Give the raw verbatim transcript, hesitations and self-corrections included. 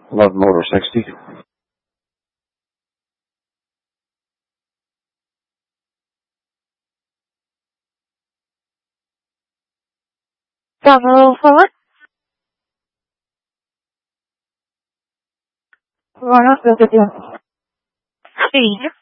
Love Motor sixty. Come a little forward. Run up with it. Speed.